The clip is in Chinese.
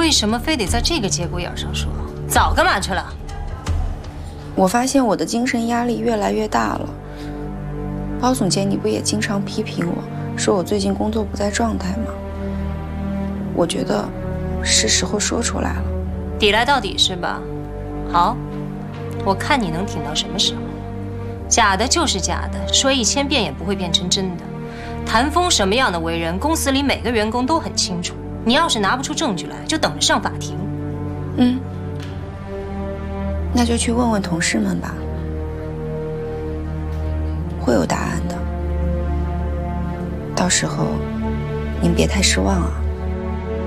为什么非得在这个节骨眼上说？早干嘛去了？ 我发现我的精神压力越来越大了。包总监，你不也经常批评我，说我最近工作不在状态吗？我觉得是时候说出来了。 抵赖到底是吧？好，我看你能挺到什么时候。假的就是假的，说1000遍也不会变成真的。谭峰什么样的为人，公司里每个员工都很清楚。你要是拿不出证据来，就等着上法庭。 那就去问问同事们吧，会有答案的。到时候您别太失望啊。